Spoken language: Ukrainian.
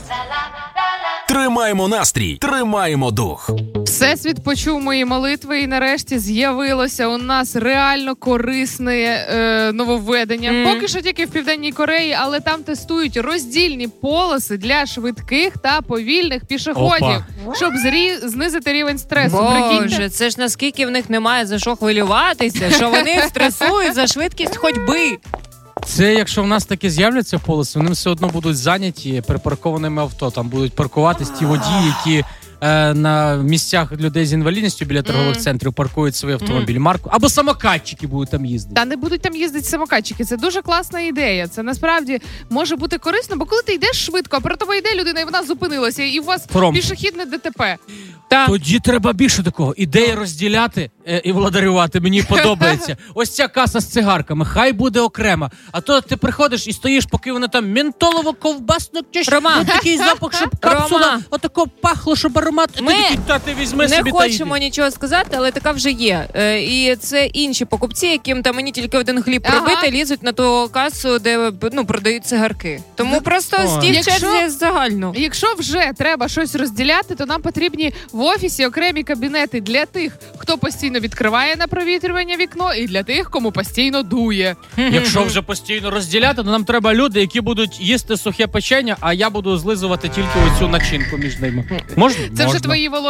Тримаємо настрій, тримаємо дух. Всесвіт почув мої молитви і нарешті з'явилося у нас реально корисне нововведення. Поки що тільки в Південній Кореї, але там тестують роздільні полоси для швидких та повільних пішоходів, щоб знизити рівень стресу. Боже, це ж наскільки в них немає за що хвилюватися, що вони стресують за швидкість ходьби. Це якщо в нас таке з'являться полоси, вони все одно будуть зайняті припаркованими авто. Там будуть паркуватись ті водії, які на місцях людей з інвалідністю біля торгових центрів паркують свої автомобілі. Або самокатчики будуть там їздити. Та не будуть там їздити самокатчики. Це дуже класна ідея. Це насправді може бути корисно, бо коли ти йдеш швидко, а перед тобою йде людина, і вона зупинилася, і у вас пішохідне ДТП. Тоді треба більше такого. Ідеї розділяти і владарювати. Мені подобається. Ось ця каса з цигарками. Хай буде окрема. А то ти приходиш і стоїш, поки вони там ментолово-ковбасно такий запах, щоб капсула отако пахло, щоб аромат. Ми ти візьми не собі хочемо нічого сказати, але така вже є. І це інші покупці, яким там мені тільки один хліб пробити, лізуть на ту касу, де продають цигарки. Тому просто стій в черзі загально. Якщо вже треба щось розділяти, то нам потрібні в офісі окремі кабінети для тих, хто постійно відкриває на провітрювання вікно, і для тих, кому постійно дує. Якщо вже постійно розділяти, то нам треба люди, які будуть їсти сухе печення, а я буду злизувати тільки оцю начинку між ними. Можна? Це вже твої волосся.